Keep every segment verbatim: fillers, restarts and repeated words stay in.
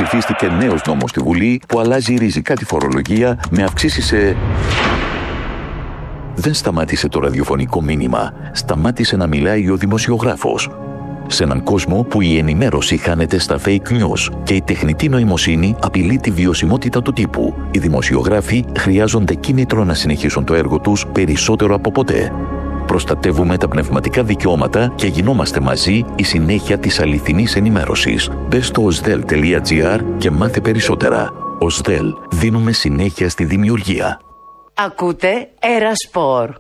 ψηφίστηκε νέος νόμος στη Βουλή που αλλάζει ριζικά τη φορολογία με αυξήσεις σε... Δεν σταμάτησε το ραδιοφωνικό μήνυμα. Σταμάτησε να μιλάει ο δημοσιογράφος. Σε έναν κόσμο που η ενημέρωση χάνεται στα fake news και η τεχνητή νοημοσύνη απειλεί τη βιωσιμότητα του τύπου, οι δημοσιογράφοι χρειάζονται κίνητρο να συνεχίσουν το έργο τους περισσότερο από ποτέ. Προστατεύουμε τα πνευματικά δικαιώματα και γινόμαστε μαζί η συνέχεια της αληθινής ενημέρωσης. Μπες στο osdel τελεία gr και μάθε περισσότερα. Osdel, δίνουμε συνέχεια στη δημιουργία. Ακούτε Ερασπορ.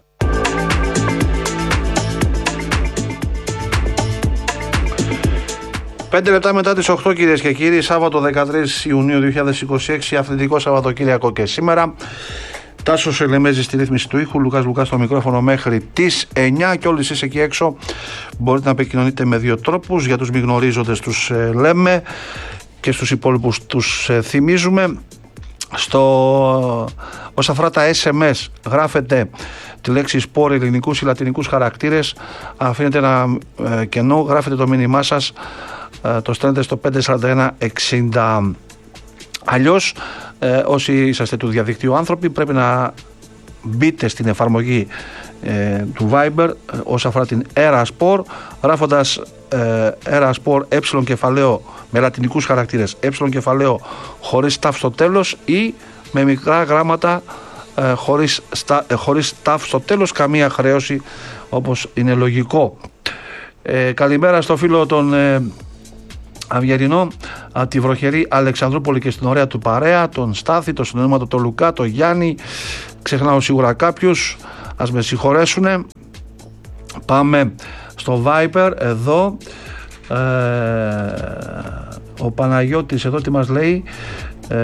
Πέντε λεπτά μετά τις οκτώ, κυρίες και κύριοι, Σάββατο δεκατρείς Ιουνίου δύο χιλιάδες είκοσι έξι, αθλητικό Σαββατοκύριακο και σήμερα. Τάσος Ελεμέζης στη ρύθμιση του ήχου, Λουκάς Λουκάς στο μικρόφωνο μέχρι τις εννιά και όλοι εσείς εκεί έξω μπορείτε να επικοινωνείτε με δύο τρόπους. Για τους μη γνωρίζοντες τους ε, λέμε και στους υπόλοιπους τους ε, θυμίζουμε. Στο, όσον αφορά τα ες εμ ες, γράφετε τη λέξη σπορ, ελληνικούς ή λατινικούς χαρακτήρες, αφήνετε ένα ε, κενό, γράφετε το μήνυμά σας, ε, το στέλνετε στο πέντε τέσσερα ένα εξήντα. Αλλιώς, ε, όσοι είσαστε του διαδικτύου άνθρωποι, πρέπει να μπείτε στην εφαρμογή ε, του Viber ε, όσον αφορά την Ερασπορ, γράφοντας ε, Ερασπορ ε κεφαλαίο με λατινικούς χαρακτήρες, ε κεφαλαίο χωρίς ταφ στο τέλος ή με μικρά γράμματα ε, χωρίς, στα, ε, χωρίς ταφ στο τέλος, καμία χρέωση όπως είναι λογικό. Ε, καλημέρα στο φίλο τον ε, Αυγερινό από τη βροχερή Αλεξανδρούπολη και στην ωραία του παρέα, τον Στάθη, τον συνονόματο τον Λουκά, τον Γιάννη, ξεχνάω σίγουρα κάποιους, ας με συγχωρέσουνε. Πάμε στο Viber εδώ. Ε, ο Παναγιώτης εδώ τι μας λέει, ε,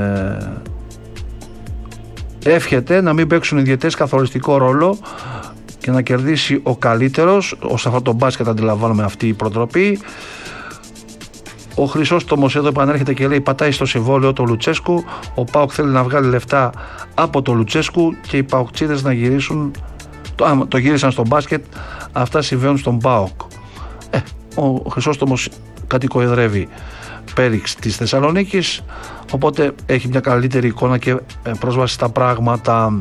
εύχεται να μην παίξουν οι διαιτές καθοριστικό ρόλο και να κερδίσει ο καλύτερος. Ως αυτό το μπάσκετ αντιλαμβάνομαι αυτή η προτροπή. Ο Χρυσόστομος εδώ επανέρχεται και λέει πατάει στο συμβόλαιο το Λουτσέσκου, ο ΠΑΟΚ θέλει να βγάλει λεφτά από το Λουτσέσκου και οι ΠΑΟΚτσίδες να γυρίσουν, το, α, το γύρισαν στο μπάσκετ, αυτά συμβαίνουν στον ΠΑΟΚ. Ε, ο Χρυσόστομος κατοικοεδρεύει Πέριξ της Θεσσαλονίκης, οπότε έχει μια καλύτερη εικόνα και πρόσβαση στα πράγματα.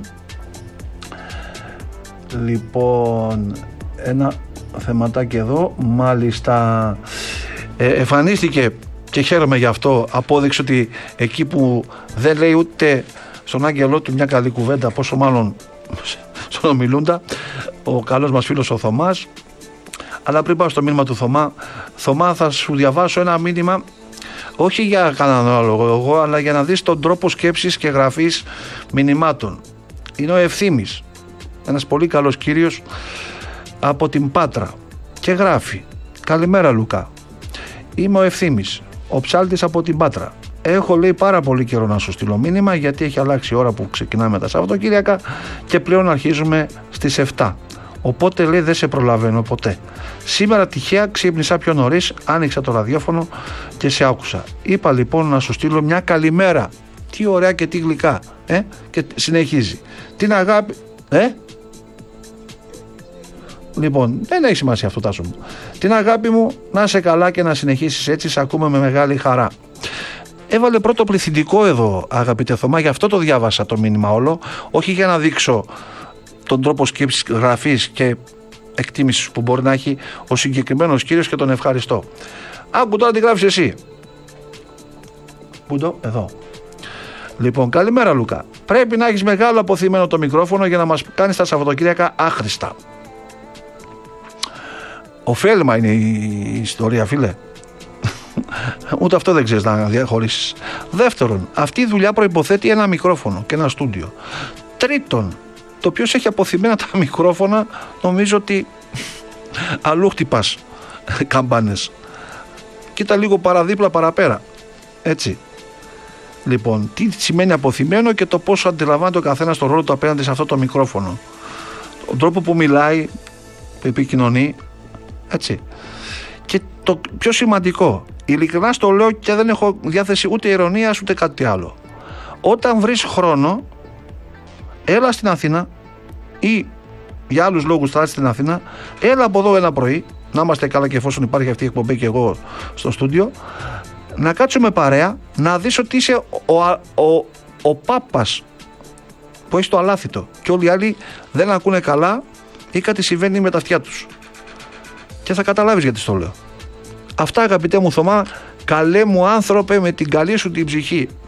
Λοιπόν, ένα θεματάκι εδώ, μάλιστα ε, εμφανίστηκε και χαίρομαι γι' αυτό, απόδειξε ότι εκεί που δεν λέει ούτε στον άγγελό του μια καλή κουβέντα, πόσο μάλλον στον ομιλούντα, ο καλός μας φίλος ο Θωμάς. Αλλά πριν πάω στο μήνυμα του Θωμά, Θωμά θα σου διαβάσω ένα μήνυμα, όχι για κανέναν άλλο εγώ, αλλά για να δεις τον τρόπο σκέψης και γραφής μηνυμάτων. Είναι ο Ευθύμης, ένας πολύ καλός κύριος από την Πάτρα, και γράφει: καλημέρα Λουκά, είμαι ο Ευθύμης, ο ψάλτης από την Πάτρα. Έχω, λέει, πάρα πολύ καιρό να σου στείλω μήνυμα, γιατί έχει αλλάξει η ώρα που ξεκινάμε τα Σαββατοκύριακα και πλέον αρχίζουμε στις επτά. Οπότε, λέει, δεν σε προλαβαίνω ποτέ. Σήμερα τυχαία ξύπνησα πιο νωρίς, άνοιξα το ραδιόφωνο και σε άκουσα. Είπα λοιπόν να σου στείλω μια καλημέρα. Τι ωραία και τι γλυκά. Ε? Και συνεχίζει. Την αγάπη. Ε? Λοιπόν, δεν έχει σημασία αυτό, Τάσο μου. Την αγάπη μου, να είσαι καλά και να συνεχίσεις έτσι, σε ακούμε με μεγάλη χαρά. Έβαλε πρώτο πληθυντικό εδώ, αγαπητέ Θωμά, γι' αυτό το διάβασα το μήνυμα όλο, όχι για να δείξω τον τρόπο σκέψης, γραφής και εκτίμησης που μπορεί να έχει ο συγκεκριμένος κύριος, και τον ευχαριστώ. Άκου τώρα τι γράφεις εσύ. Πού το, εδώ. Λοιπόν, καλημέρα Λουκά. Πρέπει να έχεις μεγάλο αποθυμένο το μικρόφωνο για να μας κάνεις τα Σαββατοκύριακα άχρηστα. Ωφέλιμα είναι η ιστορία, φίλε. Ούτε αυτό δεν ξέρεις να διαχωρίσεις. Δεύτερον, αυτή η δουλειά προϋποθέτει ένα μικρόφωνο και ένα στούντιο. Τρίτον, το ποιος έχει αποθυμένα τα μικρόφωνα, νομίζω ότι αλλού χτυπάς καμπάνες. Κοίτα λίγο παραδίπλα παραπέρα. Έτσι. Λοιπόν, τι σημαίνει αποθυμένο και το πόσο αντιλαμβάνεται ο καθένας τον ρόλο του απέναντι σε αυτό το μικρόφωνο. Τον τρόπο που μιλάει, που επικοινωνεί. Έτσι. Και το πιο σημαντικό, ειλικρινά στο λέω και δεν έχω διάθεση ούτε ειρωνίας ούτε κάτι άλλο. Όταν βρεις χρόνο, έλα στην Αθήνα ή για άλλους λόγους θα έρθεις στην Αθήνα, έλα από εδώ ένα πρωί, να είμαστε καλά και εφόσον υπάρχει αυτή η εκπομπή και εγώ στο στούντιο, να κάτσουμε παρέα να δεις ότι είσαι ο, ο, ο, ο πάπας που έχει το αλάθητο και όλοι οι άλλοι δεν ακούνε καλά ή κάτι συμβαίνει με τα αυτιά τους. Και θα καταλάβεις γιατί στο λέω. Αυτά, αγαπητέ μου Θωμά, καλέ μου άνθρωπε, με την καλή σου την ψυχή.